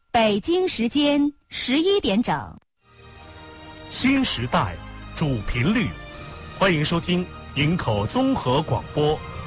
北京时间11点整。 新时代主频率，欢迎收听营口综合广播